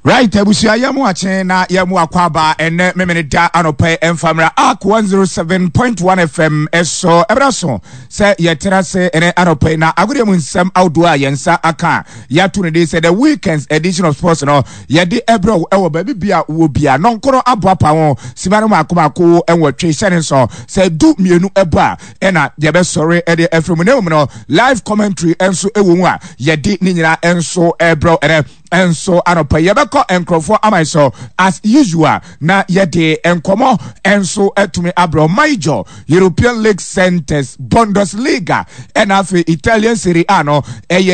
Right, ebusia yamu ache na yamu akwaba ene memene da anope enfamra ak 107.1 FM eso ebraso se yetera se ene anope na agure mu nsem outdoor yensa aka yatu ne dey say the weekends edition of sports no yede ebro ewo baby bia wo bia nonkoro aboapa won sibano makomako enwotwe hyene so se du mienu eba ena yebe sorry ede efremu ne no live commentary enso ewo mu a yede ni nyina enso ebro ene enso anope yebeko enkrofo amaiso as usual na yede enkomo enso etumi abro major European League Centers Bundesliga and afi Italian Serie A no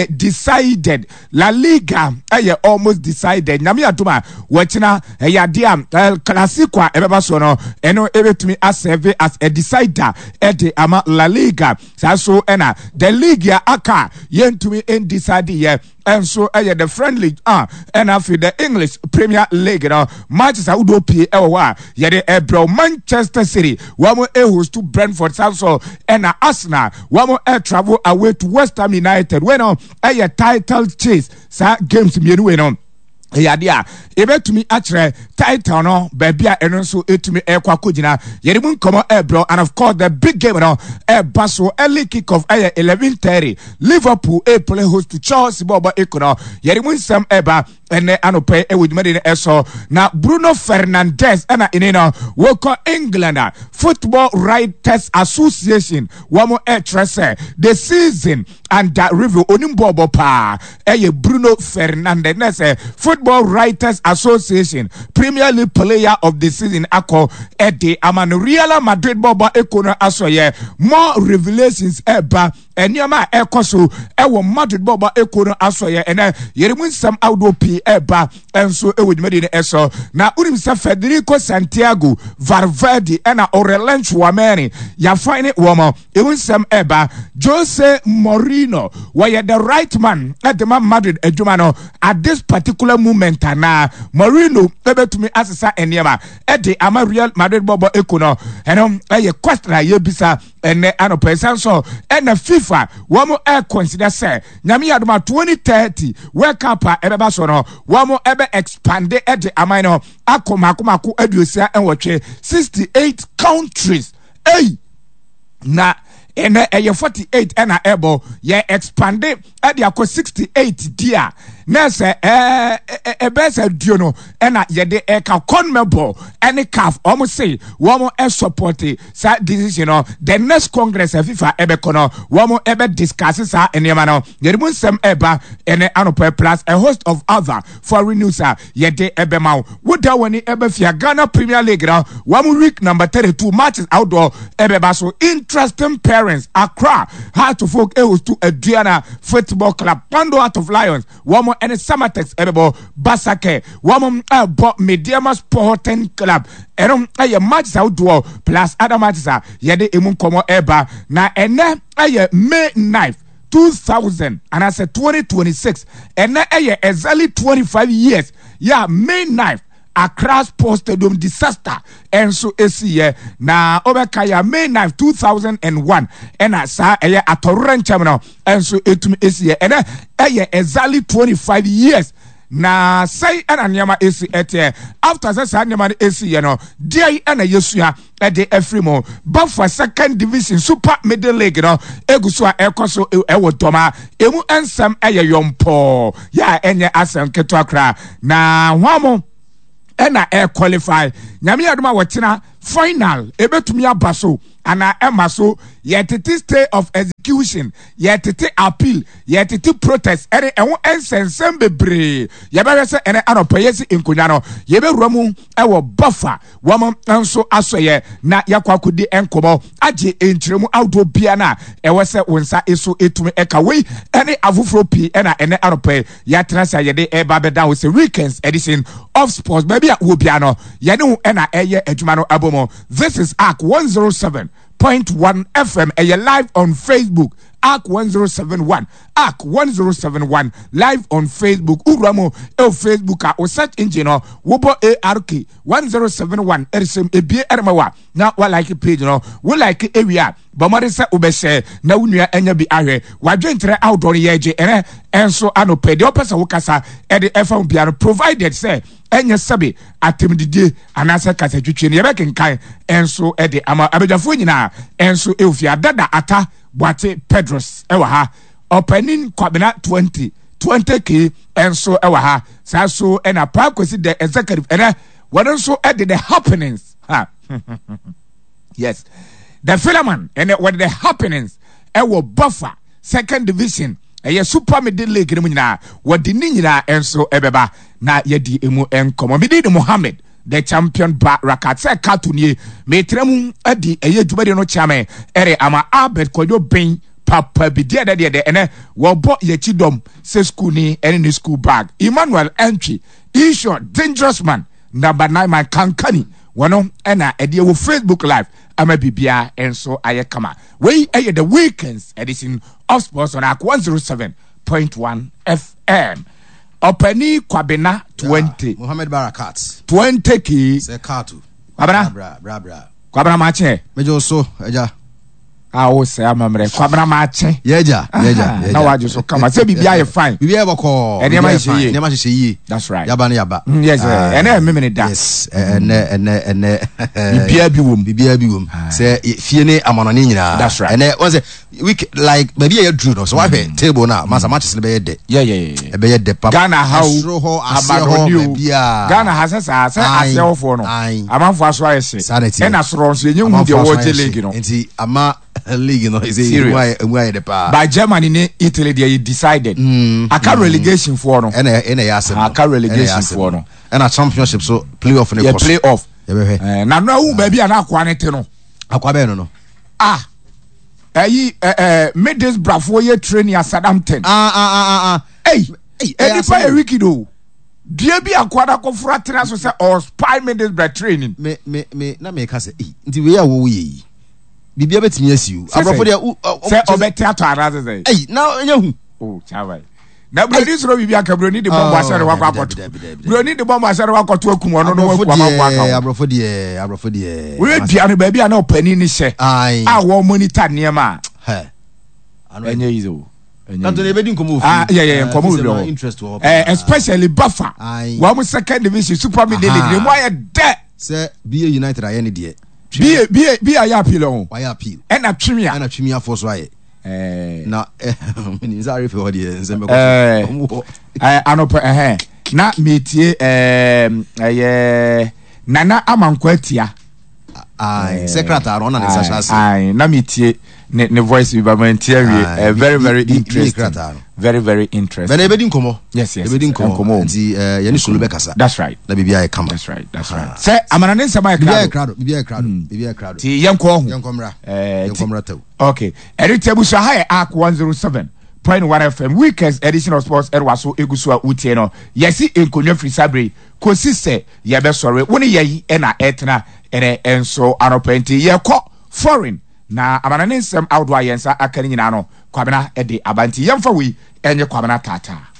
decided La Liga almost decided nyame atuma wachina dia El Clasico ebeba so no eno ebetumi serve as a decider ede ama La Liga so ena the league aka yentumi en decide ye and so the friendly and after the English Premier League matches out do P yede ebro Manchester City wamo host to Brentford so and Arsenal wamo travel away to West Ham United when title chase sa games mienu no yadia ebetumi achre title no babia eno so etumi ekwa kogina yerimun komo ebro and of course the big game no baso early kick off 11:30 Liverpool play host to Chelsea bobo ekono yerimun sam eba ene anope ewudmede eso na Bruno Fernandes ena inino woko England Football Writers Association wamo trese the season and that review onimbobo pa Bruno Fernandes Football Writers Association Premier League Player of the Season ako ede amano Real Madrid bobo ekono asoye more revelations eba enyama ekoso ewo Madrid bobo ekono asoye ene yerimun sam outdo p eba enso ewudmede eso na unim sa Federico Santiago Valverde ena Aurelien Tchouameni ya fine woman ewun sam eba Jose Mourinho were the right man at the Madrid ejumano at this particular moment na Mourinho ebetumi asesa enyama ede ama Real Madrid bobo ekono eno question ye bisa ene anopesan so ena FIFA wamo consider say nyame adoma 2030 World Cup ebeba so no wamo ebe expand ede amino akomakomako aduosia enwotwe 68 countries na ene 48 ena ebo ye expand ede akọ 68 dia nese ebese duono ena yede eka CONMEBOL any CAF almost say womo support sa decision no the next congress FIFA ebe kono womo ebe discuss sa enema no yede mun sem eba ene anope plus a host of other foreign news yede ebe ma woda woni ebe fia Ghana Premier League no womo week number 32 matches outdoor ebe ba so interesting parents Accra Heart of Oak host to Adriana Football Club Pando Heart of Lions womo and Samatex ebebo Basake wamo Mediama Sporting Club erom match outdoor plus other matches yede emun komo eba na ene May 9th 2000 and I said 2026 and exactly 25 years May 9th Accra Sports Stadium disaster and so year na obekaya May 9 2001 and asa atorencham no and so etumi year and exactly 25 years na say ananyama esi ete after say anyama esi ye no dey ana yesua ede efrimo but for second division super middle league no eguso a ekoso ewo doma emu ensam yompo ya enye asem keto akra na hwamo ena qualify nyame adoma wotina final ebetumi abaso ana emaso yetete stay of execution yetete appeal yetete protest ene enwo ensensem bebre yebewese ene anopayesi enkonya no yeberuamu ewo buffer wamo enso asoye na yakwakudi enkobo age enchiremu outdo bia na ewese wonsa eso etumi eka we ene avufro p ene anopay yatrasa yede eba beda we say weekends edition of sports baby wo bia no yene ena eye adwuma no abomo. This is ARC 107.1 FM live on Facebook Arc 1071 Arc 1071 live on Facebook uramo Facebook o search engine no wobo ARK 1071 erisem ebie ermawa na wa like page no wo like area bomode se obese na wunua anya bi ahwe wadwentre outdoor yeje ene enso anope de opesa wo kasa e de efa bia no provided say enye sabe atemdidie anase kasa twetwe ne yebekenkan enso e de ama abedwafo nyina enso eofia dada ata Boate Pedros ewa ha opening kwabena 20k enso ewa ha saso ena pa kwesi the executive ena wadanso e the happenings ha yes the Philemon and what the happenings ewo buffer second division eye super middle league ni nyina wodi ni nyina enso ebeba na yedi emu enkomo bidi Mohammed the champion rakat se katunie metremu adi eye djubade no chame ere ama Albert Kojo Ben papa bi de ene wo bo ye chidom se school ni ene ni school bag Emmanuel Entry issue dangerous man number 9 man kankani wono ena ede wo Facebook live ama bibia enso aye kama we eye the weekends edition of sports on Arc 107.1 FM Openi Kwabena 20 Mohammed Barakat 20k se katu bra Kwabena mache mejo so eja awo se amamre Kwabena mache yeja na wajo so kama se bibia ye fine bibia boko ene ma hye ne ma hye yi that's right yaba ne yaba yes ene memene da yes ene bibia bi wom se fie ne amanone nyina that's right ene won say we like maybe you drew no so why table na masa matches ne be ye de yeah e be ye de papa Ghana how abadoni bibia Ghana has sa asefo no amanfo aso ayese ena soro so enye hu de wo je league no enti ama league no is a de pa by Germany ne Italy they decided aka relegation for no ena ya asem aka relegation for no ena championship so playoff ne course playoff na no hu ba bia na akwa ne te no akwa be no Middays brafo ye training at Southampton hey pa e wikido dia bi akwada ko fra tena so say or spy Middays bra training me na me ka say nti we ya wo ye bibia betimi asiu abrofo dia say obeti ato araze say na nya hu chawai na broni soro bibia ka broni de bombo asere wakwa akoto broni de bombo asere wakoto akum ono no wakwa abrofo die we dua no ba bia na opani ni hye wo monitor niema enye izo Kanto ne bedi nkomo nkomo bro interest wo especially buffer wa mu second division super mid league mo ya de say BA United aye ne de BA ya appeal on wa ya appeal na twimia for so aye na mini zari fe hodi nzembe ko anopo na metie nana amankwa atia secretary on na sasa na metie ne voice bi ba mantia wi very interesting very interesting bena ebedi nkomo yes ebedi nkomo nti yani solo be kasa that's right na bibia e kama that's right say amana ne nsema e bibia e crowd ti yenko ho yenkomra taw okay eritebu so ha Arc 107.1 FM weekends edition of sports erwaso egusu a utie no yesi enkonwa free sabre kosi se ye be sore woni yeyi e na etna ene enso anopenti ye ko foreign na amana ne nsem outdoor yensa akani nyina no kwabena e de abanti yemfa wi enye kwabena tata